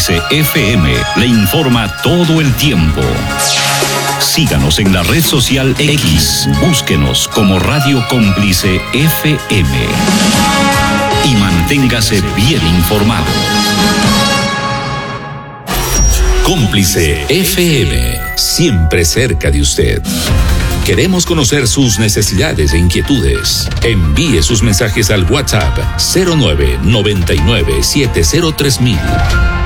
Cómplice FM le informa todo el tiempo. Síganos en la red social X. Búsquenos como Radio Cómplice FM. Y manténgase bien informado. Cómplice FM, siempre cerca de usted. Queremos conocer sus necesidades e inquietudes. Envíe sus mensajes al WhatsApp 0999 703000.